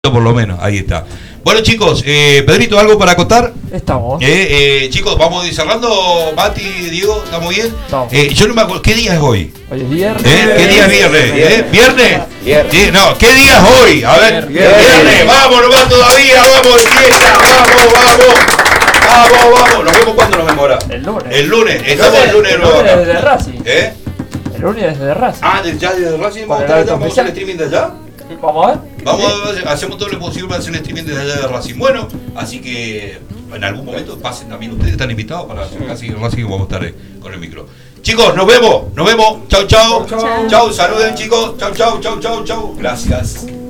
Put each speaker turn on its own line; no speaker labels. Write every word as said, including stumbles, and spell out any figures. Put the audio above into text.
Por lo menos, ahí está. Bueno, chicos, eh, Pedrito, ¿algo para acotar?
Estamos.
Eh, eh, chicos, vamos a ir cerrando. Mati, Diego, ¿estamos bien?
Estamos.
Eh, yo no me acuerdo, ¿qué día es hoy?
Hoy es viernes.
¿Eh? ¿Qué día es viernes? ¿Eh? ¿Viernes?
Viernes.
Sí, no, ¿qué día es hoy? A ver,
Viernes.
viernes, vamos, no va todavía, vamos, fiesta, vamos, vamos. Vamos, vamos. ¿Nos vemos cuándo nos vemos ahora?
El lunes.
El lunes, estamos el lunes de
El
nuevo
lunes
acá.
desde Racing.
¿Eh?
El lunes desde Racing.
Ah, ¿de- ya desde Racing vamos a
Para
estar
el
allá, vamos a hacer el
especial.
streaming de allá.
Vamos a ver.
Vamos a hacemos todo lo posible para hacer el streaming desde allá de Racing. Bueno, así que en algún momento pasen también ustedes, están invitados para hacer casi Racing, vamos a estar eh, con el micro. Chicos, nos vemos, nos vemos. Chau, chau.
Chau, chau.
Chau, saluden chicos. Chau, chau, chau, chau, chau. Gracias.